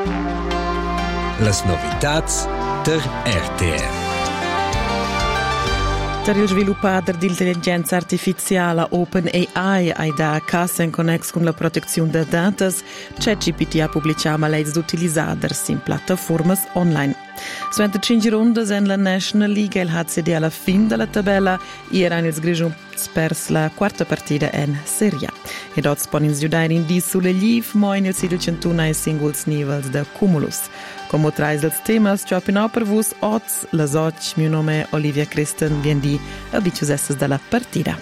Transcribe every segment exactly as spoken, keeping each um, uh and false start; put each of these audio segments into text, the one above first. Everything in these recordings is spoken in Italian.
Las novitats der R T M. Per il sviluppador di intelligenza artificiale OpenAI ha da casa in connex con la protezione dei dati, ChatGPT ha pubblicato leis d'utilizzaders in piattaforme online. Suente cinque ronde in la National League il H C D alla fine della tabella e erano il Grigion pers la quarta partita in Serie A. E dort sponin giudare in di sulle liv, mo in il sito centuna e singles nivels da Cumulus. Come trais els temas, ciò appena per vos, oz, la soc, mio nome è Olivia Christen, bien di abituos esses della partita.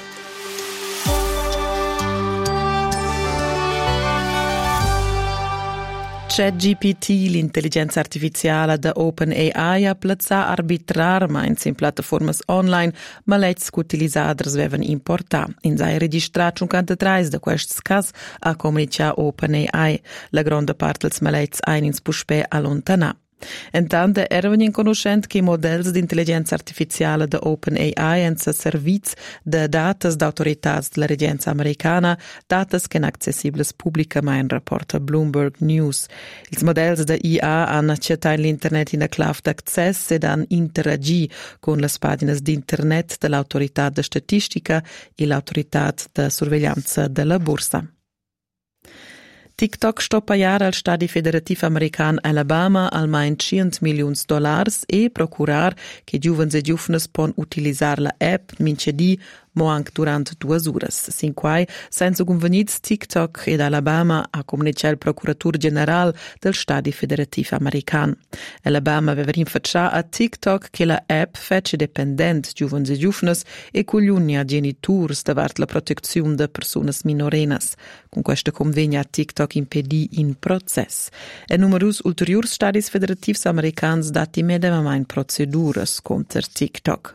ChatGPT, l'intelligenza artificiale da OpenAI, ha plazato arbitrarmente in piattaforme online, ma lets che utilizzatori devono importare. In sei registrati cinquantatré da questi casi ha comunicato OpenAI. La grande parte dei malets hanno in spuspe allontanare. Intanto erano in conoscenza che i modelli di intelligenza artificiale da OpenAI hanno servizi di dati d'autorità della regenza americana, dati che sono accessibili pubblicamente, rapporta Bloomberg News. I modelli di I A hanno accettato l'internet in la clave d'accesso ed hanno interagito con le pagine di internet dell'autorità di statistica e l'autorità di sorveglianza della borsa. TikTok sto pagare al Stato federativo americano Alabama almeno cento milioni di dollari e procurare che giovani e giovani possono utilizzare la app minceddì ma anche durante due ore. Sin quai, senza convenienza, TikTok ed Alabama ha comunicato il procuratore generale del Stato federativo americano. Alabama aveva rinfacciato a TikTok che la app fece dipendente giovani e giovani e coglioni a genitori davanti la protezione di persone minorenas. Con questo convegno a TikTok impedì in processo. E numerosi ulteriori stati federativi americani dati immediatamente procedure contro TikTok.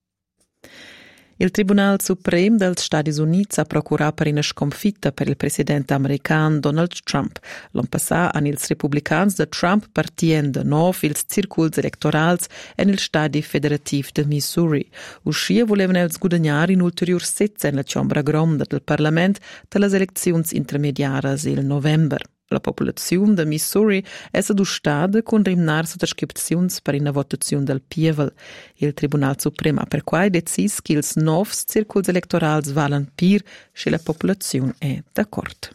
Il Tribunale Supremo degli Stati Uniti ha procurato per una sconfitta per il presidente americano Donald Trump. L'anno passato hanno i repubblicani di Trump partien de nuovo i circoli elettorali nel Stato federativo di Missouri. Uscì volevano els guadagnare in ulteriori sette nella Camera Grande del Parlamento per le elezioni intermediarie il novembre. La popolazione di Missouri è adustada con rimnar sottoscrizioni per una votazione del Pievel. Il Tribunale Supremo ha per quai deciso che i nuovi circoli elettorali valano più se la popolazione è d'accordo.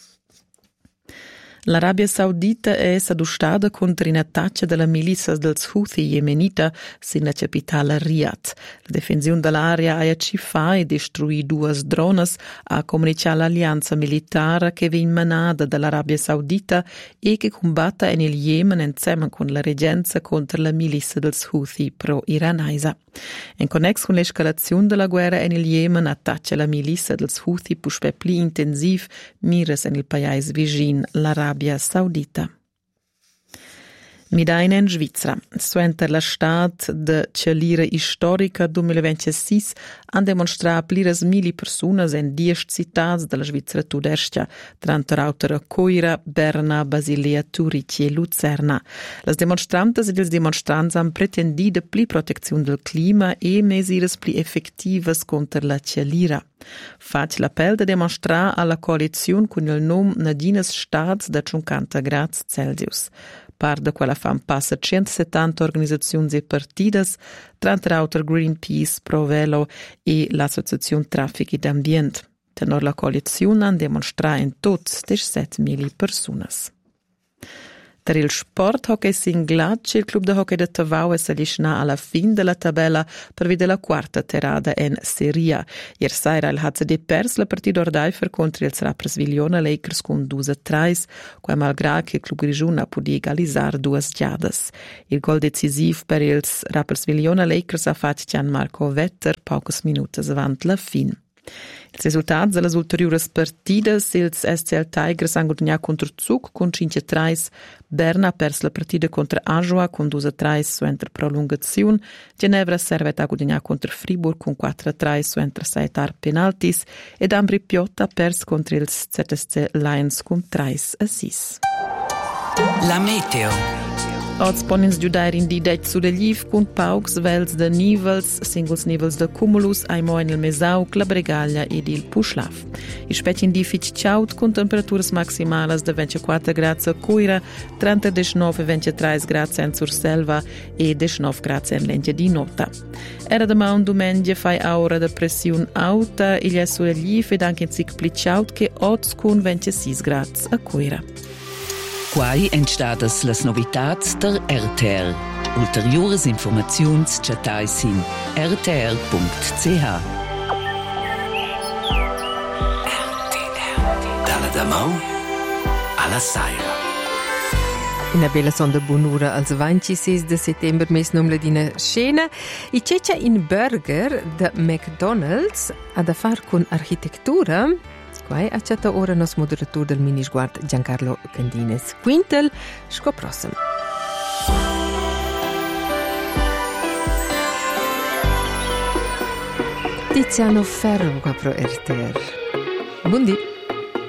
L'Arabia Saudita è adustada contro un attacco della milizia dels Houthi yemenita nella capitale Riyadh. La difensione dell'area ha cifà e destruì due droni, ha comunicato l'alleanza militare che viene manata dall'Arabia Saudita e che combatte nel Yemen insieme con la regenza contro la milizia dels Houthi pro-iranesa. In connesso con l'escalazione della guerra nel Yemen, attacca la milizia dels Houthi puspe più intensiv mires nel paese vicino, l'Arabia Saudita. Midaina in Svizzera. Suenter la stat de Celire Historica duemilaventisei han demonstrato pliras mili personas in dieci città della Svizzera tudestia, tranta Rautera Coira, Berna, Basilea, Zurich e Luzerna. Las demonstrantes ed ils demonstrants han pretendido pli protezione del clima e mesures pli effettivas contro la Celira. Fac l'appel de demonstrar alla coalizione con il nome Nadines Stats da cinquanta gradi Celsius. Part de quella fan passa centosettanta organizzazioni e partidas, tra l'altro Greenpeace, ProVelo e l'Associazione Traffici d'Ambiente. Tenor la coalizione han demonstrato in tutti settemila persone. Per il sport hockey singlac, il club de hockey de Tavau è salito alla fine della tabella per vedere la quarta terada in Serie A. Ieri sera il H C D pers la partita ordaifer contro il Rapperswil-Jona Lakers con due a tre, qua malgrado che il club grigione ha potuto egalizzare due giadas. Il gol decisivo per il Rapperswil-Jona Lakers ha fatto Gianmarco Vetter pochi minuti avanti la fine. Il risultato delle ulteriori partite, ils S C L Tigers hanno guadagnato contro Zug con cinque a tre, Berna ha perso la partita contro Ajoa con due a tre su entro prolungazione, Ginevra Servet ha guadagnato contro Fribourg con quattro a tre su entro sei penaltis ed Ambri Piotta ha perso contro il Z S C Lions con tre a sei. La meteo. Oggi ponens giudare in di det su degli con paucs vels de nivels, singles nivels de cumulus, aimo en il mesau, la bregaglia ed il puшлав. I specie in di fic ciaut con temperaturas maximales de ventiquattro gradi a Coira, trenta nove ventitré gradi in Surselva e diciannove gradi in Lentia di Nota. Era da un domenica fai aura de pressione alta, il è sulle gli ed anche in cicli ciaut che oggi con ventisei gradi a Coira. Quai entstadas las novitats der R T R. Ulteriores informaziuns chatais in r t r punct c h. Dalla Damau alla Saira. Una bella sonda buon'ora als ventisei de settembre mes numle d'ina scena. I ceccia in burger de McDonald's ha da far con architettura. Quai accetta ora nos moderator del minisguard Giancarlo Candines. Quintel, sco prossimo. Tiziano Ferro qua pro R T R. Buondì.